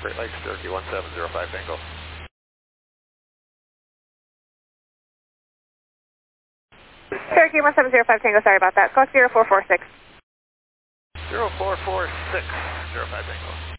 Great Lakes, Cherokee 1705 Tango. Cherokee 1705 Tango, sorry about that. Go 0446. 0446, 05 Tango.